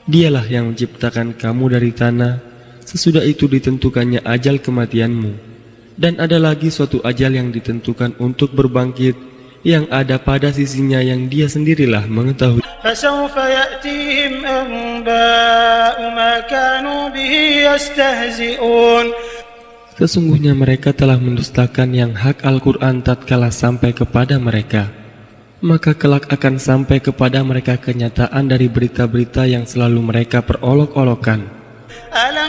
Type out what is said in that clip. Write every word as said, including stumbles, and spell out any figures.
Dialah yang menciptakan kamu dari tanah, sesudah itu ditentukannya ajal kematianmu. Dan ada lagi suatu ajal yang ditentukan untuk berbangkit, yang ada pada sisinya yang dia sendirilah mengetahui. فسوف يأتيهم أنباء ما كانوا به يستهزئون. Sesungguhnya mereka telah mendustakan yang hak Al-Quran tatkala sampai kepada mereka. Maka kelak akan sampai kepada mereka kenyataan dari berita-berita yang selalu mereka perolok-olokkan.